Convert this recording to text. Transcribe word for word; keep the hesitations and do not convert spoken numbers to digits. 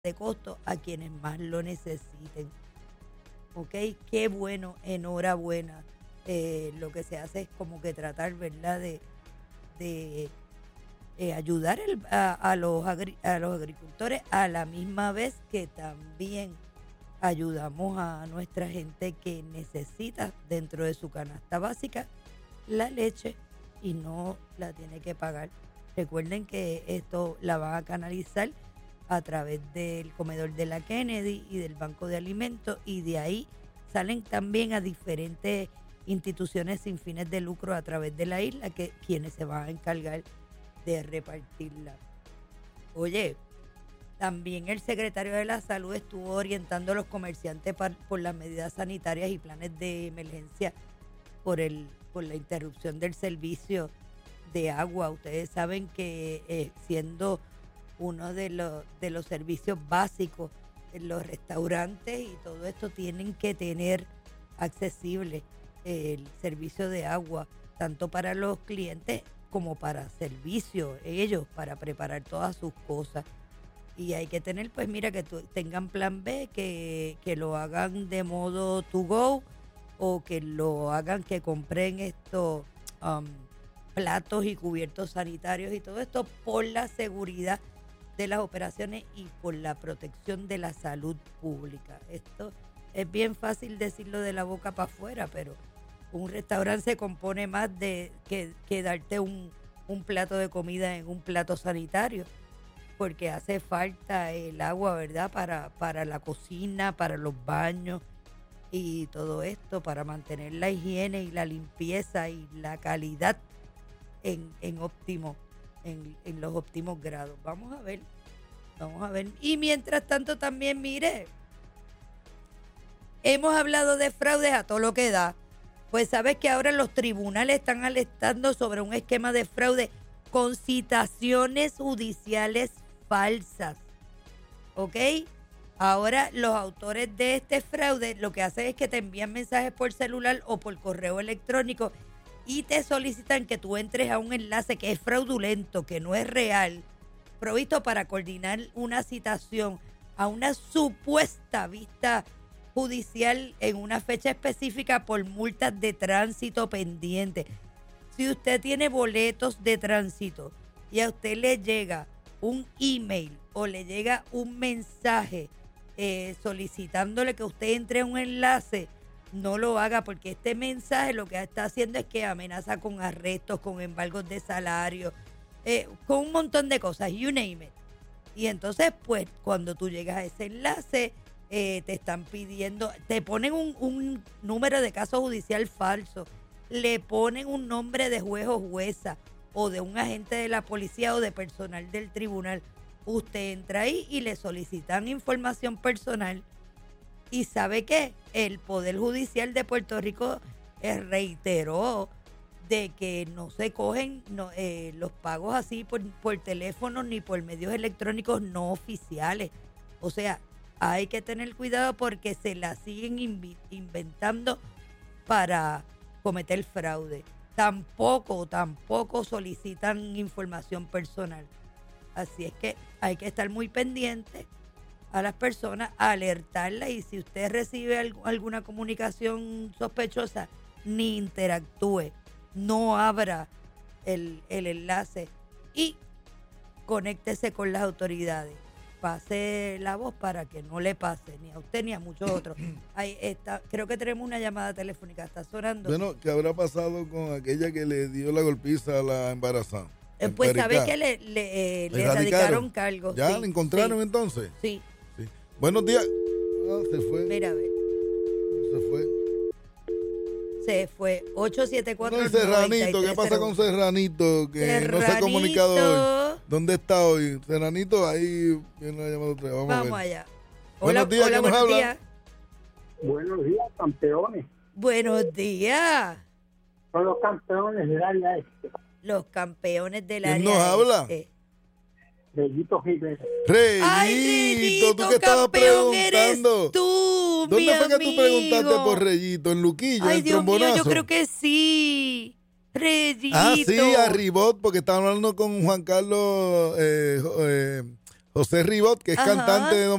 de costo a quienes más lo necesiten. ¿Ok? Qué bueno, enhorabuena. Eh, lo que se hace es como que tratar, ¿verdad?, de, de eh, ayudar el- a, a los agri- a los agricultores a la misma vez que también ayudamos a nuestra gente que necesita dentro de su canasta básica la leche y no la tiene que pagar. Recuerden que esto la van a canalizar a través del comedor de la Kennedy y del Banco de Alimentos, y de ahí salen también a diferentes instituciones sin fines de lucro a través de la isla, que quienes se van a encargar de repartirla. Oye, también el secretario de la Salud estuvo orientando a los comerciantes par- por las medidas sanitarias y planes de emergencia por el por la interrupción del servicio de agua. Ustedes saben que eh, siendo uno de los de los servicios básicos, en los restaurantes y todo esto tienen que tener accesible el servicio de agua, tanto para los clientes como para servicio, ellos, para preparar todas sus cosas. Y hay que tener, pues mira, que tu- tengan plan B, que, que lo hagan de modo to go, o que lo hagan, que compren estos um, platos y cubiertos sanitarios y todo esto por la seguridad de las operaciones y por la protección de la salud pública. Esto es bien fácil decirlo de la boca para afuera, pero un restaurante se compone más de que, que darte un, un plato de comida en un plato sanitario, porque hace falta el agua, ¿verdad? Para, para la cocina, para los baños y todo esto, para mantener la higiene y la limpieza y la calidad en, en óptimo, en, en los óptimos grados. Vamos a ver, vamos a ver. Y mientras tanto también, mire, hemos hablado de fraudes a todo lo que da. Pues sabes que ahora los tribunales están alertando sobre un esquema de fraude con citaciones judiciales falsas. ¿Ok? Ahora los autores de este fraude lo que hacen es que te envían mensajes por celular o por correo electrónico y te solicitan que tú entres a un enlace que es fraudulento, que no es real, provisto para coordinar una citación a una supuesta vista judicial en una fecha específica por multas de tránsito pendiente. Si usted tiene boletos de tránsito y a usted le llega un email o le llega un mensaje eh, solicitándole que usted entre a un enlace, no lo haga, porque este mensaje lo que está haciendo es que amenaza con arrestos, con embargos de salario, eh, con un montón de cosas, you name it. Y entonces, pues, cuando tú llegas a ese enlace, eh, te están pidiendo, te ponen un, un número de caso judicial falso, le ponen un nombre de juez o jueza, o de un agente de la policía o de personal del tribunal. Usted entra ahí y le solicitan información personal. ¿Y sabe qué? El Poder Judicial de Puerto Rico eh, reiteró de que no se cogen no, eh, los pagos así por, por teléfono ni por medios electrónicos no oficiales. O sea, hay que tener cuidado porque se la siguen invi- inventando para cometer fraude. Tampoco, tampoco solicitan información personal. Así es que hay que estar muy pendiente a las personas, alertarlas, y si usted recibe al- alguna comunicación sospechosa, ni interactúe, no abra el, el enlace y conéctese con las autoridades. Pase la voz para que no le pase ni a usted ni a muchos otros. Ahí está, creo que tenemos una llamada telefónica, está sonando. Bueno, ¿qué habrá pasado con aquella que le dio la golpiza a la embarazada? Eh, En pues sabe Pericá. que le, le, eh, ¿Le le erradicaron? radicaron cargos. ¿Ya sí, la encontraron sí, entonces? Sí, Sí. Buenos días. Ah, se fue. mira, a ver, Se fue. se fue. ocho siete cuatro Bueno, y Serranito, ¿qué pasa con Serranito? Que no se ha comunicado hoy. ¿Dónde está hoy? Serranito, ahí viene la llamada otra vez. Vamos, Vamos a ver. allá. Buenos Hola, días, hola, ¿quién nos buenos habla? días. Buenos días, campeones. Buenos días. Son los campeones del área este. Los campeones del ¿Quién área nos habla? este. Bellito Rivera. Ay, Reyito, Reyito, ¿tú qué estabas campeón eres preguntando? tú, mi ¿Dónde fue que tú preguntaste amigo? por Reyito? ¿En Luquillo, Ay, en Dios mío, Trombonazo? yo creo que sí. Reyito. Ah, sí, a Ribot, porque estaban hablando con Juan Carlos, eh, jo- eh, José Ribot, que es Ajá. cantante de Don